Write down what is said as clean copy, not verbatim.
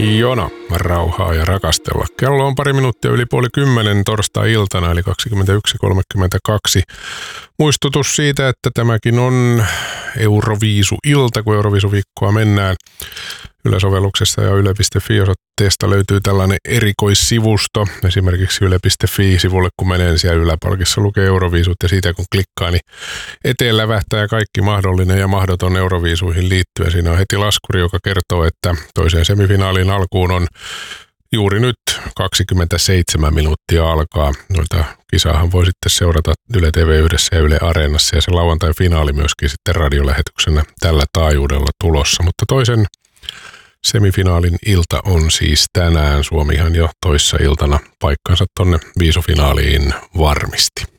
Jona, rauhaa ja rakastella. Kello on 10:02 torstai-iltana, eli 21.32. Muistutus siitä, että tämäkin on Euroviisu-ilta, kun Euroviisu-viikkoa mennään. Yle-sovelluksessa ja yle.fi-osoitteesta löytyy tällainen erikoissivusto. Esimerkiksi yle.fi-sivulle, kun menen siellä yläpalkissa lukee Euroviisut ja siitä kun klikkaa, niin eteen lävähtää kaikki mahdollinen ja mahdoton Euroviisuihin liittyen. Siinä on heti laskuri, joka kertoo, että toiseen semifinaalin alkuun on juuri nyt 27 minuuttia alkaa. Noita kisaahan voi sitten seurata Yle TV1 ja Yle Areenassa ja se lauantai-finaali myöskin sitten radiolähetyksenä tällä taajuudella tulossa. Mutta toisen semifinaalin ilta on siis tänään. Suomihan jo toissa iltana paikkansa tonne viisufinaaliin varmisti.